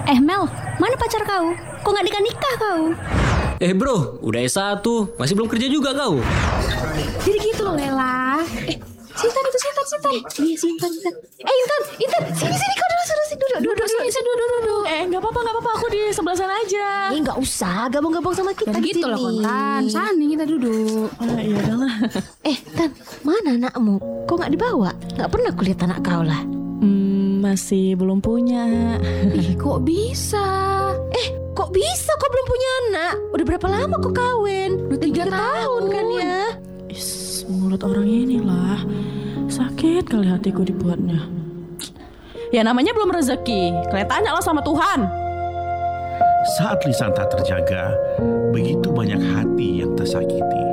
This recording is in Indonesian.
Mel, mana pacar kau? Kok nggak nikah kau? Bro, udah S1, masih belum kerja juga kau. Jadi gitu loh Lela. Sintan. Iya Sintan. Intan, sini kau duduk sini duduk. Nggak apa-apa, aku di sebelah sana aja. Nggak usah gabung-gabung sama kita di Gitu loh sini. Kontan. Sana kita duduk. Iya udahlah. Tan, mana anakmu? Kok nggak dibawa? Nggak pernah kulihat anak kau lah. Masih belum punya. Ih, kok bisa? Kok bisa kau belum punya anak? Udah berapa lama kau kawin? Udah 3 tahun kan ya? Mulut orang inilah. Sakit kali hatiku dibuatnya. Ya namanya belum rezeki. Kalian tanya lah sama Tuhan. Saat lisan tak terjaga, begitu banyak hati yang tersakiti.